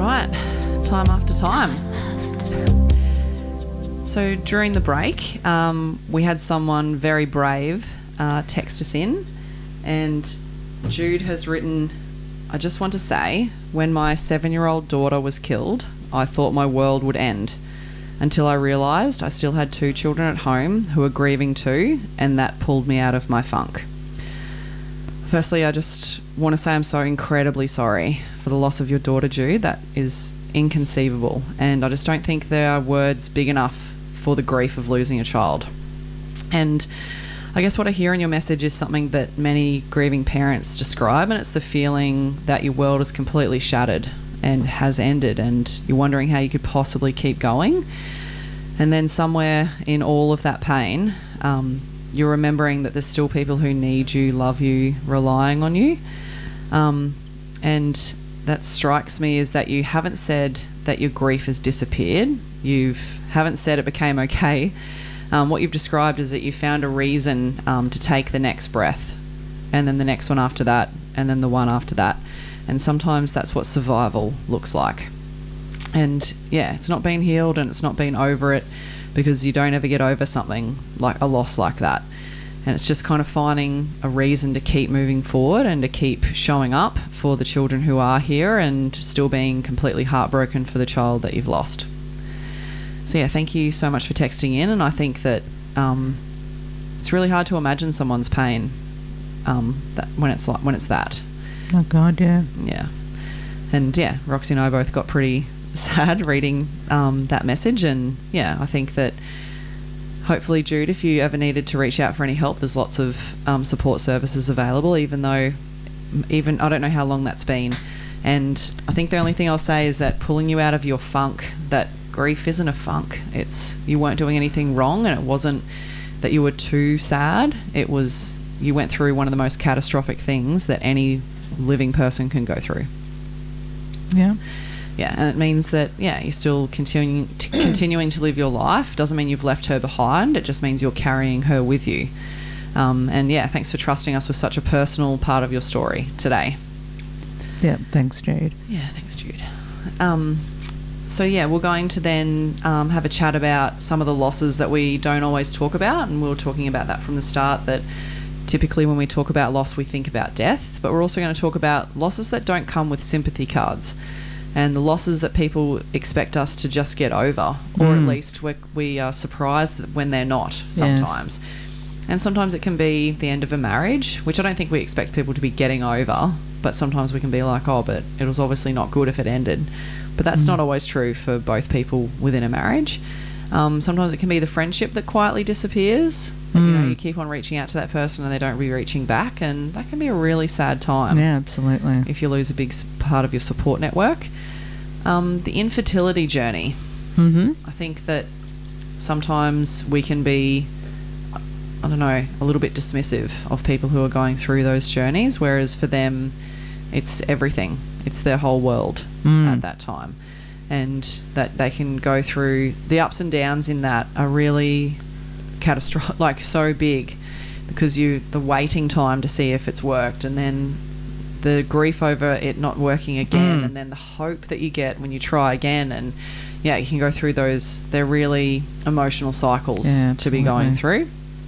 right, time after time. So during the break, we had someone very brave text us in, and Jude has written, I just want to say, when my 7-year-old daughter was killed, I thought my world would end until I realised I still had 2 children at home who were grieving too, and that pulled me out of my funk. Firstly, I just want to say I'm so incredibly sorry for the loss of your daughter, Jude. That is inconceivable, and I just don't think there are words big enough for the grief of losing a child. And I guess what I hear in your message is something that many grieving parents describe, and it's the feeling that your world is completely shattered and has ended, and you're wondering how you could possibly keep going. And then somewhere in all of that pain, you're remembering that there's still people who need you, love you, relying on you. And that strikes me is that you haven't said that your grief has disappeared. You haven't said it became okay. What you've described is that you found a reason to take the next breath, and then the next one after that, and then the one after that. And sometimes that's what survival looks like. And yeah, it's not been healed and it's not been over it, because you don't ever get over something like a loss like that. And it's just kind of finding a reason to keep moving forward and to keep showing up for the children who are here, and still being completely heartbroken for the child that you've lost. So yeah, thank you so much for texting in. And I think that it's really hard to imagine someone's pain that when it's that. Oh God, yeah. Yeah. And yeah, Roxy and I both got pretty sad reading that message. And yeah, I think that hopefully, Jude, if you ever needed to reach out for any help, there's lots of support services available, even I don't know how long that's been. And I think the only thing I'll say is that pulling you out of your funk, that grief isn't a funk. It's you weren't doing anything wrong, and it wasn't that you were too sad. It was you went through one of the most catastrophic things that any living person can go through. Yeah. Yeah, and it means that, yeah, you're still continuing to live your life. Doesn't mean you've left her behind. It just means you're carrying her with you. And yeah, thanks for trusting us with such a personal part of your story today. Yeah, thanks, Jude. Yeah, thanks, Jude. So yeah, we're going to then have a chat about some of the losses that we don't always talk about, and we were talking about that from the start, that typically when we talk about loss, we think about death, but we're also going to talk about losses that don't come with sympathy cards, and the losses that people expect us to just get over, or at least we are surprised when they're not sometimes. Yes. And sometimes it can be the end of a marriage, which I don't think we expect people to be getting over, but sometimes we can be like, oh, but it was obviously not good if it ended. But that's not always true for both people within a marriage. Sometimes it can be the friendship that quietly disappears. You keep on reaching out to that person and they don't be reaching back, and that can be a really sad time. Yeah, absolutely. If you lose a big part of your support network. The infertility journey. I think that sometimes we can be, I don't know, a little bit dismissive of people who are going through those journeys, whereas for them it's everything. It's their whole world at that time. And that they can go through the ups and downs in that are really catastrophic, like so big, because the waiting time to see if it's worked, and then the grief over it not working again, and then the hope that you get when you try again. And yeah, you can go through those. They're really emotional cycles to be going through.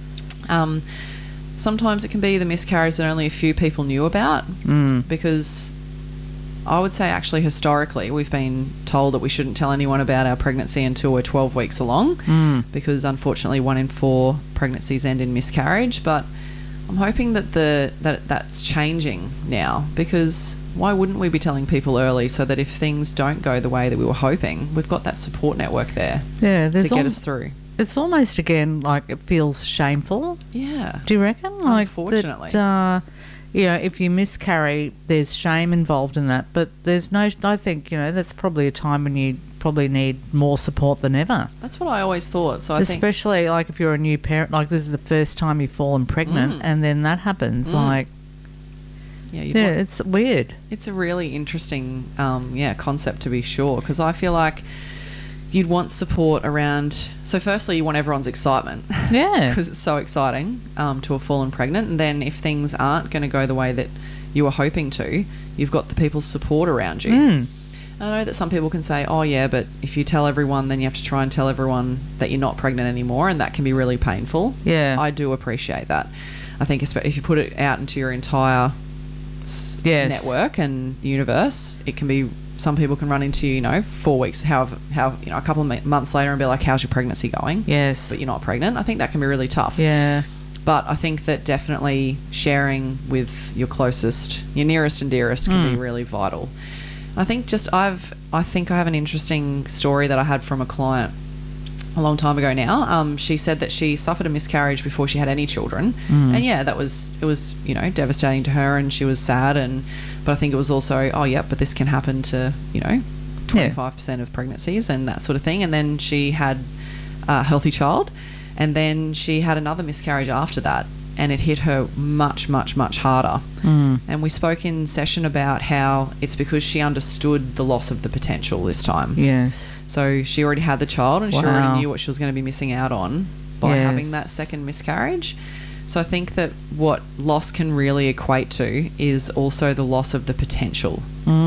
Sometimes it can be the miscarriage that only a few people knew about, because I would say actually historically we've been told that we shouldn't tell anyone about our pregnancy until we're 12 weeks along, because unfortunately 1 in 4 pregnancies end in miscarriage. But I'm hoping that that's changing now, because why wouldn't we be telling people early, so that if things don't go the way that we were hoping, we've got that support network there to get us through. It's almost, again, like it feels shameful. Yeah. Do you reckon? Like, unfortunately. That, if you miscarry, there's shame involved in that. But there's no, I think, that's probably a time when you probably need more support than ever. That's what I always thought. So especially like if you're a new parent, like this is the first time you've fallen pregnant, and then that happens, like... it's weird. It's a really interesting, concept, to be sure, because I feel like you'd want support around. So firstly, you want everyone's excitement. Yeah. Because it's so exciting to have fallen pregnant. And then if things aren't going to go the way that you were hoping to, you've got the people's support around you. And I know that some people can say, oh yeah, but if you tell everyone, then you have to try and tell everyone that you're not pregnant anymore, and that can be really painful. Yeah. I do appreciate that. I think if you put it out into your entire network and universe, it can be, some people can run into, 4 weeks, how a couple of months later and be like, how's your pregnancy going? Yes. But you're not pregnant. I think that can be really tough. Yeah. But I think that definitely sharing with your closest, your nearest and dearest can be really vital. I think I have an interesting story that I had from a client a long time ago now. She said that she suffered a miscarriage before she had any children. And yeah, it was devastating to her, and she was sad, but I think it was also, but this can happen to, 25% of pregnancies and that sort of thing. And then she had a healthy child, and then she had another miscarriage after that, and it hit her much, much, much harder. And we spoke in session about how it's because she understood the loss of the potential this time. Yes. So she already had the child, and she already knew what she was going to be missing out on by having that second miscarriage. So I think that what loss can really equate to is also the loss of the potential.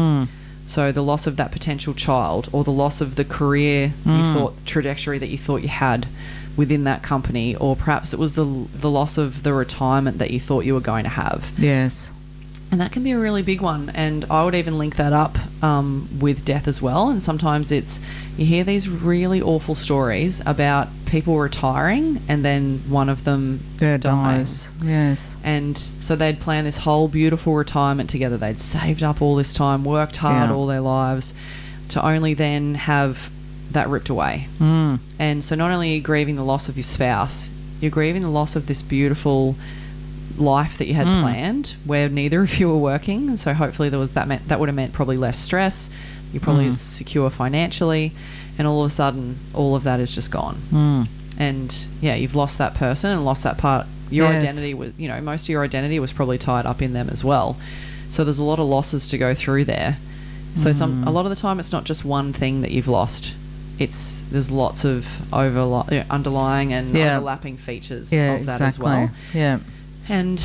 So the loss of that potential child, or the loss of the career trajectory that you thought you had within that company, or perhaps it was the loss of the retirement that you thought you were going to have. Yes. And that can be a really big one. And I would even link that up with death as well. And sometimes you hear these really awful stories about people retiring and then one of them dies. Yes. And so they'd planned this whole beautiful retirement together. They'd saved up all this time, worked hard all their lives, to only then have that ripped away. And so not only are you grieving the loss of your spouse, you're grieving the loss of this beautiful life that you had planned, where neither of you were working. And so hopefully there was that would have meant probably less stress. You're probably secure financially, and all of a sudden all of that is just gone. And yeah, you've lost that person and lost that part. Your identity was, most of your identity was probably tied up in them as well. So there's a lot of losses to go through there. So a lot of the time it's not just one thing that you've lost. There's lots of underlying and overlapping features of that as well. Yeah. And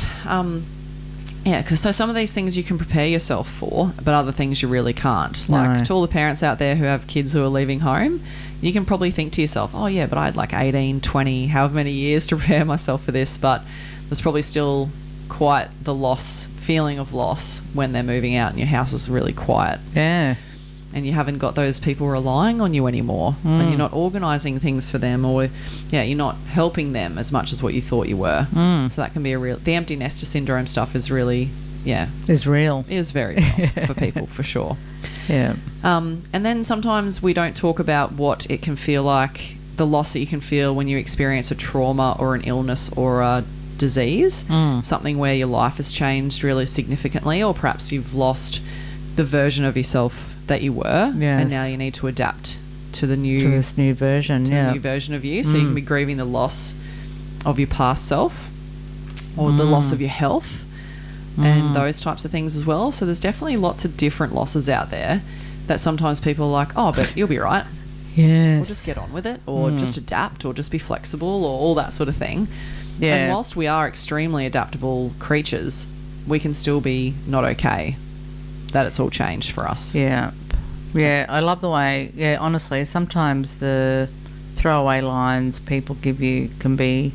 because some of these things you can prepare yourself for, but other things you really can't. Like, to all the parents out there who have kids who are leaving home, you can probably think to yourself, oh yeah, but I had like 18, 20, however many years to prepare myself for this. But there's probably still quite the feeling of loss when they're moving out and your house is really quiet. Yeah. And you haven't got those people relying on you anymore, and you're not organising things for them, or you're not helping them as much as what you thought you were. So that can be the empty nester syndrome stuff is really, is real. It is very real for people, for sure. Yeah. And then sometimes we don't talk about what it can feel like, the loss that you can feel when you experience a trauma or an illness or a disease, something where your life has changed really significantly, or perhaps you've lost the version of yourself that you were, and now you need to adapt to this new version of you. So you can be grieving the loss of your past self, or the loss of your health, and those types of things as well. So there's definitely lots of different losses out there that sometimes people are like, oh, but you'll be right. Yes. Or just get on with it, or just adapt, or just be flexible, or all that sort of thing. Yeah. And whilst we are extremely adaptable creatures, we can still be not okay that it's all changed for us. Yeah. Yeah, I love the way, honestly, sometimes the throwaway lines people give you can be,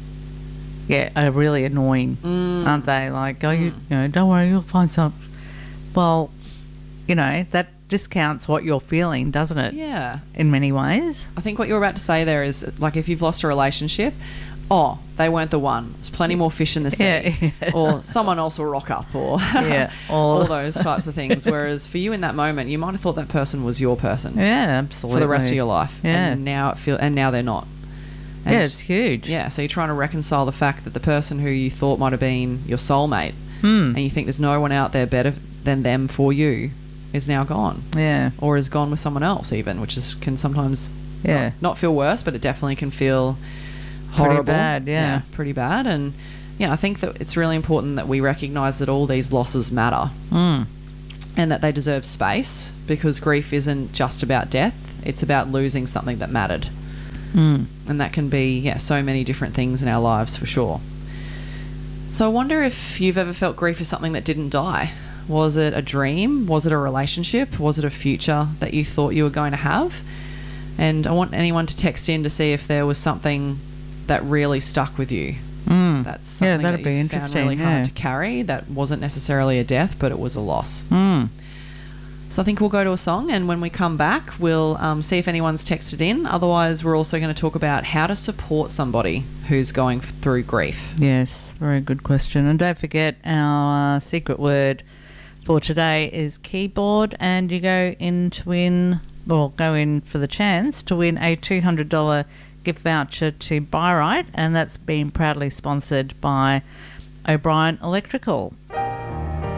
are really annoying, aren't they? Like, don't worry, you'll find something. Well, that discounts what you're feeling, doesn't it? Yeah. In many ways. I think what you're about to say there is, like, if you've lost a relationship, oh, they weren't the one. There's plenty more fish in the sea. Or someone else will rock up, or all those types of things. Whereas for you in that moment, you might have thought that person was your person. Yeah, absolutely. For the rest of your life. Yeah. And now they're not. And it's huge. Yeah, so you're trying to reconcile the fact that the person who you thought might have been your soulmate, and you think there's no one out there better than them for you, is now gone. Yeah. Or is gone with someone else even, which can sometimes not feel worse, but it definitely can feel horrible. Pretty bad, pretty bad. And I think that it's really important that we recognise that all these losses matter, and that they deserve space, because grief isn't just about death, it's about losing something that mattered. And that can be so many different things in our lives, for sure. So I wonder if you've ever felt grief is something that didn't die. Was it a dream? Was it a relationship? Was it a future that you thought you were going to have? And I want anyone to text in to see if there was something that really stuck with you. That's something that'd that be you interesting. found really hard to carry. That wasn't necessarily a death, but it was a loss. So I think we'll go to a song, and when we come back, we'll see if anyone's texted in. Otherwise, we're also going to talk about how to support somebody who's going through grief. Yes, very good question. And don't forget, our secret word for today is keyboard, and you go in to win, or go in for the chance to win a $200 gift voucher to Buy Right, and that's been proudly sponsored by O'Brien Electrical.